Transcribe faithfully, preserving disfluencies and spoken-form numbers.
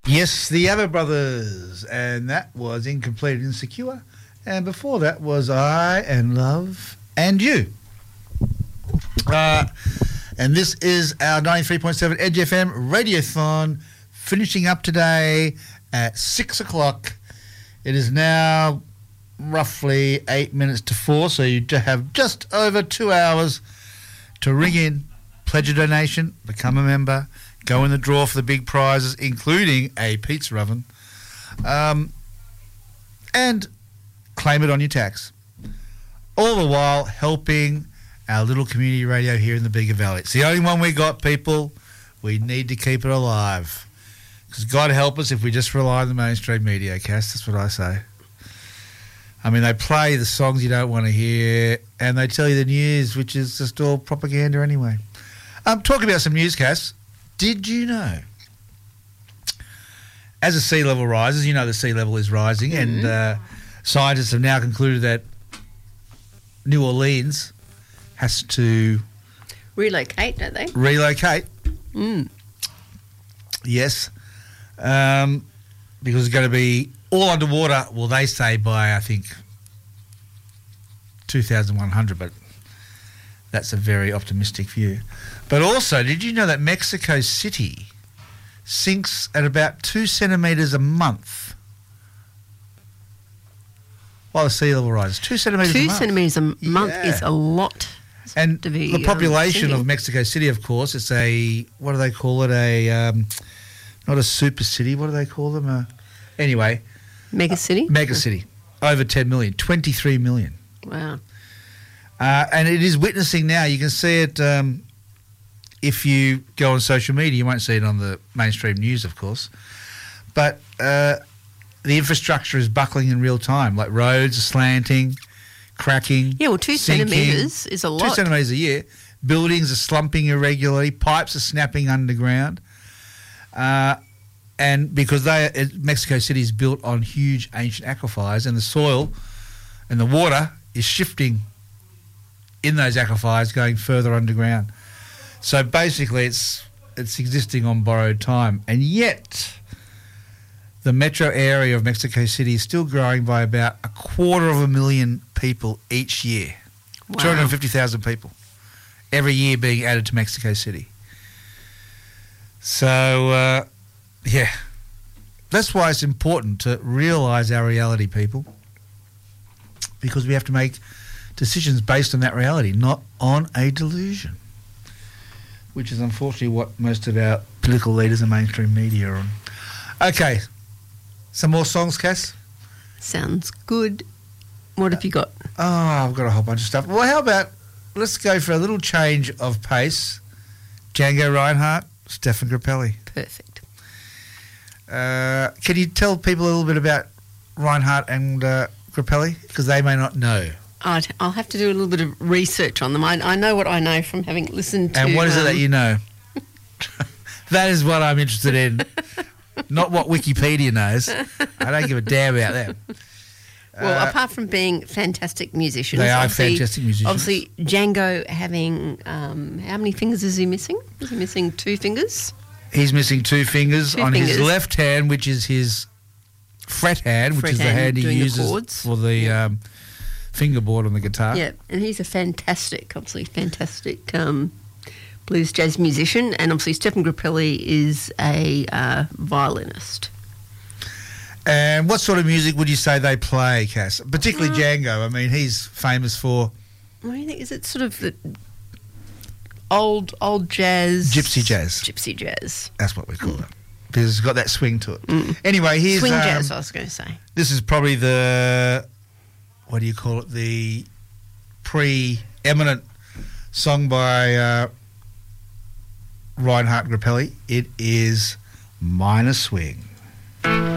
Yes, the Abbott Brothers, and that was Incomplete and Insecure. And before that was I and Love and You. Uh, and this is our ninety-three point seven Edge F M Radiothon, finishing up today at six o'clock. It is now roughly eight minutes to four, so you have just over two hours to ring in, pledge a donation, become a member, go in the draw for the big prizes, including a pizza oven, um, and claim it on your tax. All the while helping our little community radio here in the Bega Valley. It's the only one we got, people. We need to keep it alive. Because God help us if we just rely on the mainstream media, Cass. That's what I say. I mean, they play the songs you don't want to hear, and they tell you the news, which is just all propaganda anyway. Um, talking about some news, Cass. Did you know, as the sea level rises, you know the sea level is rising, mm-hmm. and uh, scientists have now concluded that New Orleans has to relocate, don't they? Relocate. Mm. Yes. Um, because it's going to be all underwater, well, they say by, I think, two thousand one hundred, but that's a very optimistic view. But also, did you know that Mexico City sinks at about two centimetres a month while the sea level rises? Two centimetres two a month. Two centimetres a month yeah. is a lot. And to be, the population um, of Mexico City, of course, it's a, what do they call it? A, um, not a super city, what do they call them? Uh, anyway. Mega city? Uh, mega city. Over ten million, twenty-three million. Wow. Uh, and it is witnessing now. You can see it um, if you go on social media. You won't see it on the mainstream news, of course. But uh, the infrastructure is buckling in real time, like roads are slanting, cracking. Yeah, well, two sinking. centimetres is a lot. Two centimetres a year. Buildings are slumping irregularly. Pipes are snapping underground. Uh, and because they, Mexico City is built on huge ancient aquifers, and the soil and the water is shifting in those aquifers, going further underground. So basically it's it's existing on borrowed time. And yet the metro area of Mexico City is still growing by about a quarter of a million people each year. Wow. two hundred fifty thousand people every year being added to Mexico City. So, uh, yeah, that's why it's important to realise our reality, people, because we have to make decisions based on that reality, not on a delusion, which is unfortunately what most of our political leaders and mainstream media are on. Okay, some more songs, Cass? Sounds good. What have you got? Oh, I've got a whole bunch of stuff. Well, how about, let's go for a little change of pace. Django Reinhardt, Stefan Grappelli. Perfect. Uh, can you tell people a little bit about Reinhardt and uh, Grappelli? Because they may not know. I'd, I'll have to do a little bit of research on them. I, I know what I know from having listened to... And what is um, it that you know? That is what I'm interested in. Not what Wikipedia knows. I don't give a damn about that. Well, uh, apart from being fantastic musicians... They are fantastic musicians. Obviously, Django having... Um, how many fingers is he missing? Is he missing two fingers? He's missing two fingers two on fingers. his left hand, which is his fret hand, fret which is hand, the hand he doing uses the for the... Yeah. Um, fingerboard on the guitar. Yeah, and he's a fantastic, obviously fantastic um, blues jazz musician, and obviously Stefan Grappelli is a uh, violinist. And what sort of music would you say they play, Cass? Particularly uh, Django. I mean, he's famous for... What do you think? Is it sort of the old old jazz? Gypsy jazz. Gypsy jazz. That's what we call mm. it. Because it's got that swing to it. Mm. Anyway, here's... Swing um, jazz, I was going to say. This is probably the... What do you call it? The pre-eminent song by uh, Reinhardt Grappelli. It is Minor Swing.